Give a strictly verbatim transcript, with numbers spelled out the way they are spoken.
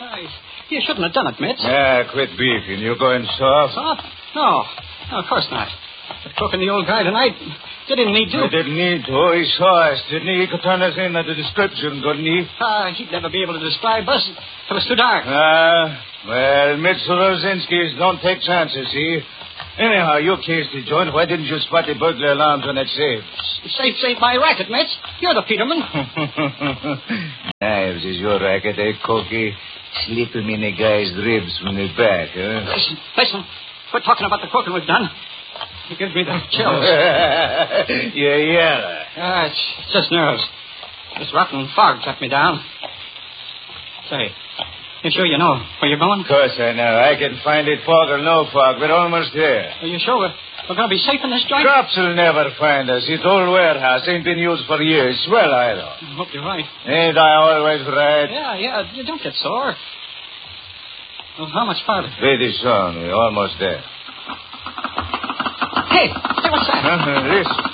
I, you shouldn't have done it, Mitch. Yeah, quit beefing. You going soft? Soft? No. No, of course not. But cooking the old guy tonight, you didn't need to. He didn't need to. He saw us, didn't he? He could turn us in at the description, couldn't he? Ah, uh, he'd never be able to describe us. It was too dark. Ah, uh, well, Mitchell Rosinski's don't take chances, see? Anyhow, you cased the joint. Why didn't you spot the burglar alarms on that safe? The safe's ain't my racket, Mitch. You're the Peterman. Knives is your racket, eh, Cokie? Slip him in a guy's ribs from the back, huh? Listen, listen. Quit talking about the cooking we've done. It gives me the chills. Yeah, yeah. Ah, it's just nerves. This rotten fog kept me down. Say, you sure you know where you're going? Of course I know. I can find it, fog or no fog. We're almost there. Are you sure we're, we're going to be safe in this joint? Cops will never find us. This old warehouse ain't been used for years. Well, I know. I hope you're right. Ain't I always right? Yeah, yeah. You don't get sore. Well, how much farther? Pretty soon. We're almost there. Hey, hey, what's that? Uh-huh, listen.